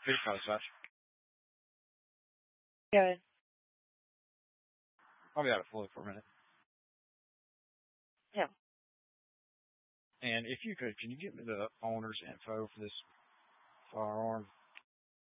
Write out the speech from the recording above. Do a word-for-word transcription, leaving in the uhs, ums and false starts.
Here's my dispatch. Good. I'll be out of fluid for a minute. Yeah. And if you could, can you give me the owner's info for this firearm?